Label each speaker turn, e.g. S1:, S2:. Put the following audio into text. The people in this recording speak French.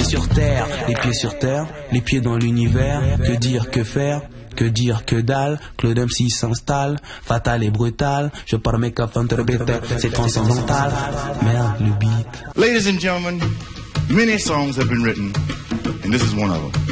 S1: sur terre, les pieds sur terre, les pieds dans l'univers. Que dire, que faire? Que dire, que dalle? Claude MC s'installe, fatal et brutal. Je parle mes cap c'est transcendantal. Merde, le beat.
S2: Ladies and gentlemen, many songs have been written, and this is one of them.